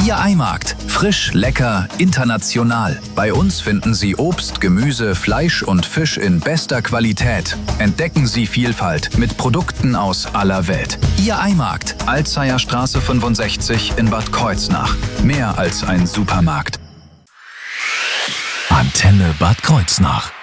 Ihr i-Markt. Frisch, lecker, international. Bei uns finden Sie Obst, Gemüse, Fleisch und Fisch in bester Qualität. Entdecken Sie Vielfalt mit Produkten aus aller Welt. Ihr i-Markt. Alzheimer Straße 65 in Bad Kreuznach. Mehr als ein Supermarkt. Antenne Bad Kreuznach.